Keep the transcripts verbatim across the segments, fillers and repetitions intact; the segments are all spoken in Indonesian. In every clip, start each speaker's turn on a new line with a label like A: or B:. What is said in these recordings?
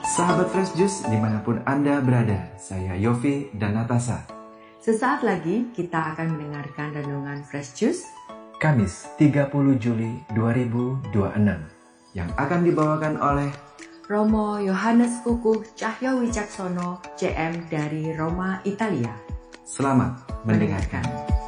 A: Sahabat Fresh Juice dimanapun Anda berada, saya Yofi dan Natasha.
B: Sesaat lagi kita akan mendengarkan renungan Fresh Juice
A: Kamis tiga puluh Juli dua ribu dua puluh enam yang akan dibawakan oleh
B: Romo Yohanes Kukuh Cahyo Wicaksono C M dari Roma, Italia.
A: Selamat mendengarkan.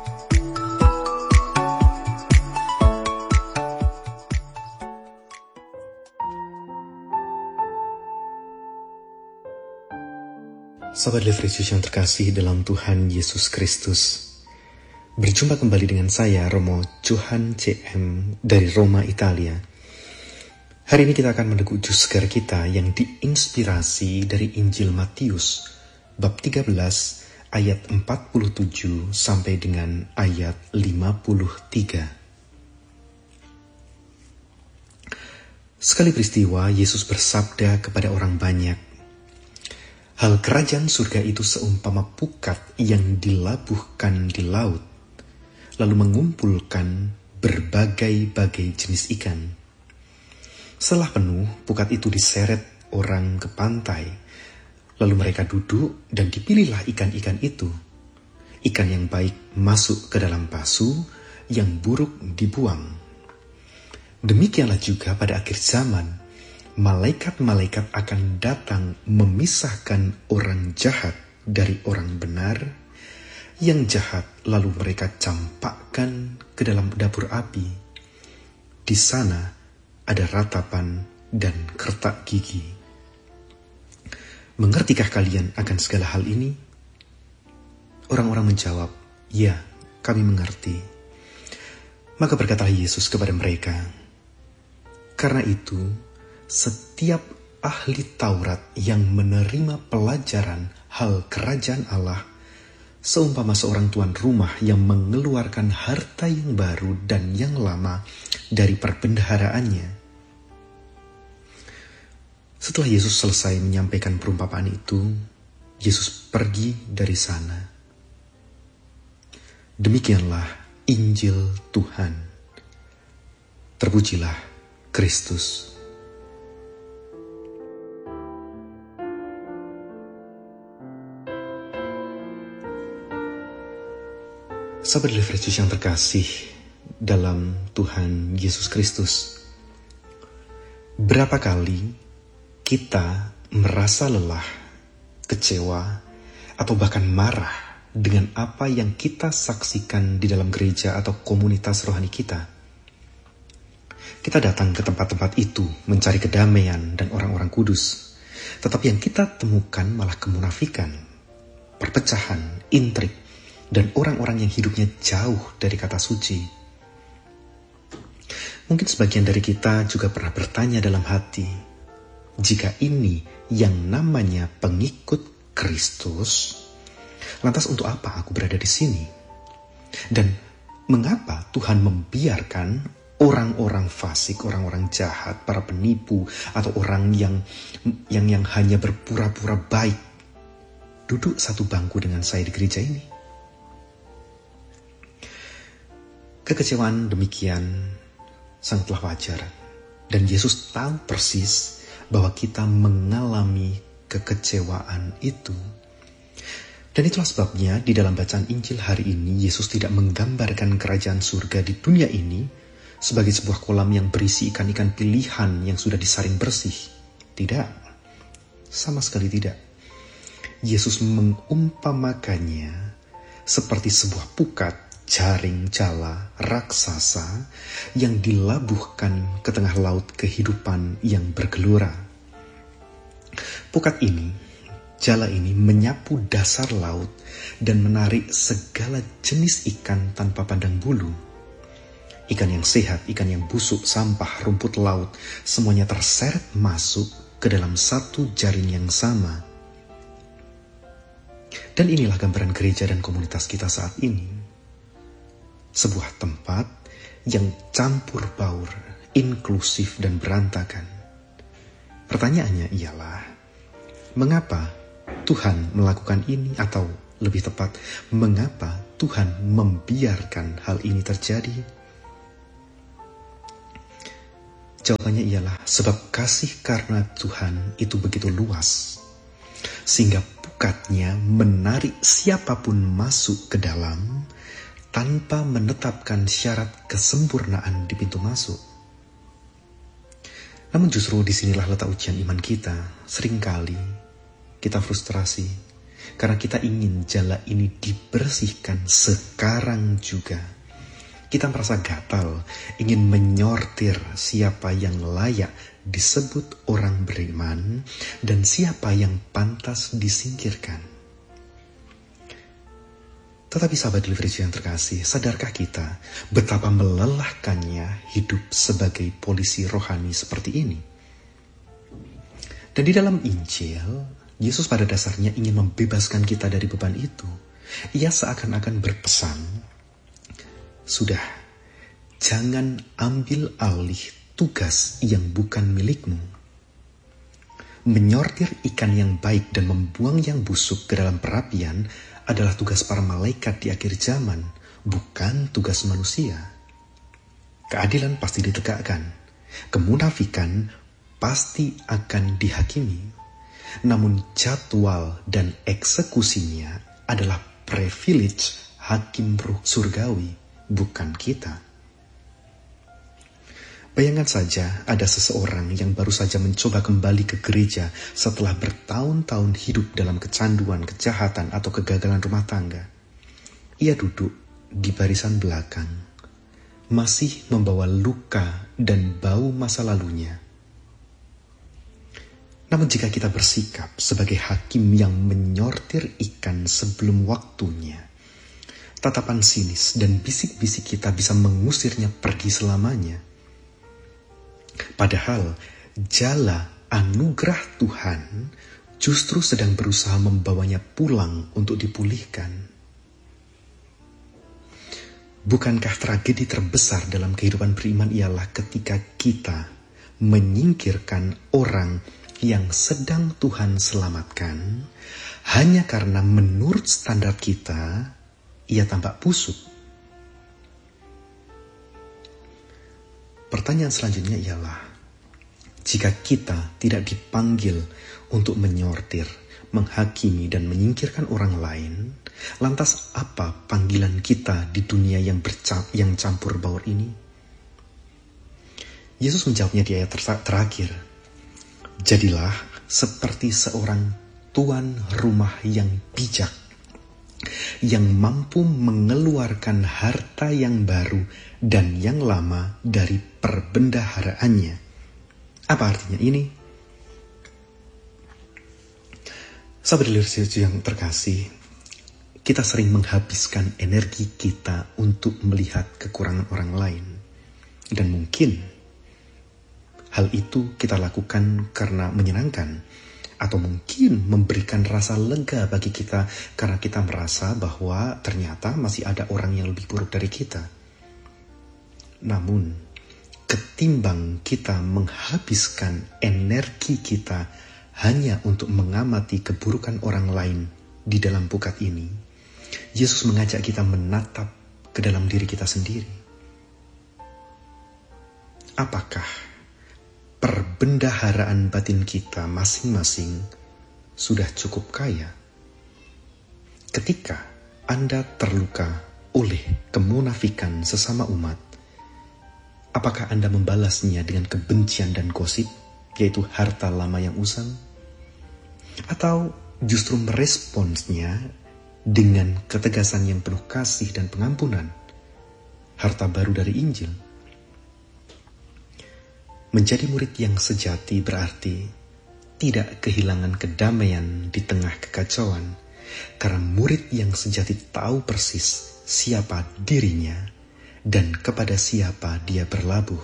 C: Sahabat Fresh yang terkasih dalam Tuhan Yesus Kristus, berjumpa kembali dengan saya Romo Johan C M dari Roma, Italia. Hari ini kita akan meneguk jus segar kita yang diinspirasi dari Injil Matius bab tiga belas ayat empat puluh tujuh sampai dengan ayat lima puluh tiga. Sekali peristiwa Yesus bersabda kepada orang banyak, "Hal kerajaan surga itu seumpama pukat yang dilabuhkan di laut, lalu mengumpulkan berbagai-bagai jenis ikan. Setelah penuh, pukat itu diseret orang ke pantai, lalu mereka duduk dan dipilihlah ikan-ikan itu. Ikan yang baik masuk ke dalam pasu, yang buruk dibuang. Demikianlah juga pada akhir zaman, malaikat-malaikat akan datang memisahkan orang jahat dari orang benar, yang jahat lalu mereka campakkan ke dalam dapur api. Di sana ada ratapan dan kertak gigi. Mengertikah kalian akan segala hal ini?" Orang-orang menjawab, "Ya, kami mengerti." Maka berkatalah Yesus kepada mereka, "Karena itu, setiap ahli Taurat yang menerima pelajaran hal kerajaan Allah, seumpama seorang tuan rumah yang mengeluarkan harta yang baru dan yang lama dari perbendaharaannya." Setelah Yesus selesai menyampaikan perumpamaan itu, Yesus pergi dari sana. Demikianlah Injil Tuhan. Terpujilah Kristus. Sahabat Fresh yang terkasih dalam Tuhan Yesus Kristus, berapa kali kita merasa lelah, kecewa, atau bahkan marah dengan apa yang kita saksikan di dalam gereja atau komunitas rohani kita? Kita datang ke tempat-tempat itu mencari kedamaian dan orang-orang kudus, tetapi yang kita temukan malah kemunafikan, perpecahan, intrik, dan orang-orang yang hidupnya jauh dari kata suci. Mungkin sebagian dari kita juga pernah bertanya dalam hati, jika ini yang namanya pengikut Kristus, lantas untuk apa aku berada di sini? Dan mengapa Tuhan membiarkan orang-orang fasik, orang-orang jahat, para penipu, atau orang yang yang yang hanya berpura-pura baik duduk satu bangku dengan saya di gereja ini? Kekecewaan demikian sangatlah wajar, dan Yesus tahu persis bahwa kita mengalami kekecewaan itu. Dan itulah sebabnya di dalam bacaan Injil hari ini, Yesus tidak menggambarkan kerajaan surga di dunia ini sebagai sebuah kolam yang berisi ikan-ikan pilihan yang sudah disaring bersih. Tidak, sama sekali tidak. Yesus mengumpamakannya seperti sebuah pukat jaring jala raksasa yang dilabuhkan ke tengah laut kehidupan yang bergelora. Pukat ini, jala ini menyapu dasar laut dan menarik segala jenis ikan tanpa pandang bulu. Ikan yang sehat, ikan yang busuk, sampah, rumput laut, semuanya terseret masuk ke dalam satu jaring yang sama. Dan inilah gambaran gereja dan komunitas kita saat ini. Sebuah tempat yang campur baur, inklusif dan berantakan. Pertanyaannya ialah, mengapa Tuhan melakukan ini? Atau lebih tepat, mengapa Tuhan membiarkan hal ini terjadi? Jawabannya ialah sebab kasih karena Tuhan itu begitu luas, sehingga pukatnya menarik siapapun masuk ke dalam tanpa menetapkan syarat kesempurnaan di pintu masuk. Namun justru disinilah letak ujian iman kita. Seringkali kita frustrasi karena kita ingin jala ini dibersihkan sekarang juga. Kita merasa gatal, ingin menyortir siapa yang layak disebut orang beriman dan siapa yang pantas disingkirkan. Tetapi sahabat Deliverance yang terkasih, sadarkah kita betapa melelahkannya hidup sebagai polisi rohani seperti ini? Dan di dalam Injil, Yesus pada dasarnya ingin membebaskan kita dari beban itu. Ia seakan-akan berpesan, sudah, jangan ambil alih tugas yang bukan milikmu. Menyortir ikan yang baik dan membuang yang busuk ke dalam perapian adalah tugas para malaikat di akhir zaman, bukan tugas manusia. Keadilan pasti ditegakkan, kemunafikan pasti akan dihakimi. Namun jadwal dan eksekusinya adalah privilege hakim ruh surgawi, bukan kita. Bayangkan saja ada seseorang yang baru saja mencoba kembali ke gereja setelah bertahun-tahun hidup dalam kecanduan, kejahatan, atau kegagalan rumah tangga. Ia duduk di barisan belakang, masih membawa luka dan bau masa lalunya. Namun jika kita bersikap sebagai hakim yang menyortir ikan sebelum waktunya, tatapan sinis dan bisik-bisik kita bisa mengusirnya pergi selamanya. Padahal jala anugerah Tuhan justru sedang berusaha membawanya pulang untuk dipulihkan. Bukankah tragedi terbesar dalam kehidupan beriman ialah ketika kita menyingkirkan orang yang sedang Tuhan selamatkan hanya karena menurut standar kita ia tampak busuk? Pertanyaan selanjutnya ialah, jika kita tidak dipanggil untuk menyortir, menghakimi, dan menyingkirkan orang lain, lantas apa panggilan kita di dunia yang, bercam- yang campur baur ini? Yesus menjawabnya di ayat ter- terakhir, jadilah seperti seorang tuan rumah yang bijak, yang mampu mengeluarkan harta yang baru dan yang lama dari perbendaharaannya. Apa artinya ini? Sahabat Deliverance yang terkasih, kita sering menghabiskan energi kita untuk melihat kekurangan orang lain. Dan mungkin hal itu kita lakukan karena menyenangkan, atau mungkin memberikan rasa lega bagi kita karena kita merasa bahwa ternyata masih ada orang yang lebih buruk dari kita. Namun, ketimbang kita menghabiskan energi kita hanya untuk mengamati keburukan orang lain di dalam pukat ini, Yesus mengajak kita menatap ke dalam diri kita sendiri. Apakah perbendaharaan batin kita masing-masing sudah cukup kaya? Ketika Anda terluka oleh kemunafikan sesama umat, apakah Anda membalasnya dengan kebencian dan gosip, yaitu harta lama yang usang? Atau justru meresponsnya dengan ketegasan yang penuh kasih dan pengampunan, harta baru dari Injil? Menjadi murid yang sejati berarti tidak kehilangan kedamaian di tengah kekacauan, karena murid yang sejati tahu persis siapa dirinya dan kepada siapa dia berlabuh.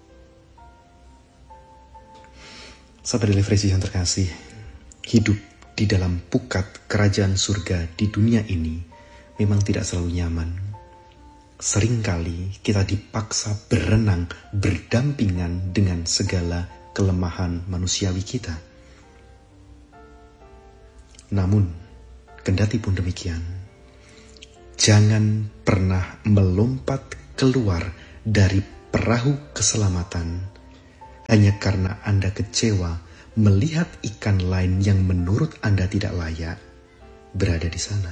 C: Sahabat Deliverance yang terkasih, hidup di dalam pukat kerajaan surga di dunia ini memang tidak selalu nyaman. Seringkali kita dipaksa berenang berdampingan dengan segala kelemahan manusiawi kita. Namun, kendati pun demikian, jangan pernah melompat keluar dari perahu keselamatan hanya karena Anda kecewa melihat ikan lain yang menurut Anda tidak layak berada di sana.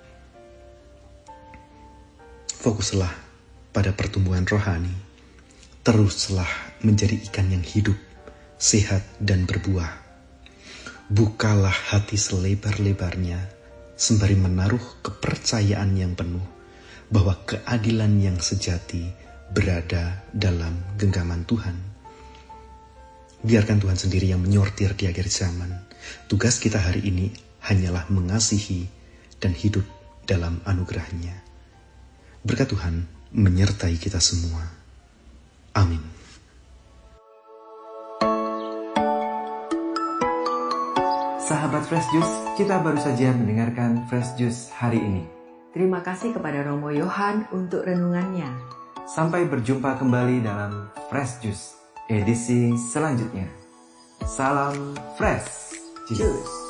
C: Fokuslah pada pertumbuhan rohani. Teruslah menjadi ikan yang hidup, sehat, dan berbuah. Bukalah hati selebar-lebarnya sembari menaruh kepercayaan yang penuh bahwa keadilan yang sejati berada dalam genggaman Tuhan. Biarkan Tuhan sendiri yang menyortir di akhir zaman. Tugas kita hari ini hanyalah mengasihi dan hidup dalam anugerah-Nya. Berkat Tuhan menyertai kita semua. Amin.
A: Sahabat Fresh Juice, kita baru saja mendengarkan Fresh Juice hari ini.
B: Terima kasih kepada Romo Yohan untuk renungannya.
A: Sampai berjumpa kembali dalam Fresh Juice edisi selanjutnya. Salam Fresh Juice.